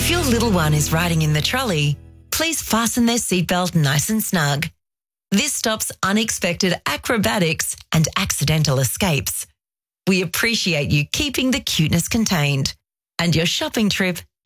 If your little one is riding in the trolley, please fasten their seatbelt nice and snug. This stops unexpected acrobatics and accidental escapes. We appreciate you keeping the cuteness contained, and your shopping trip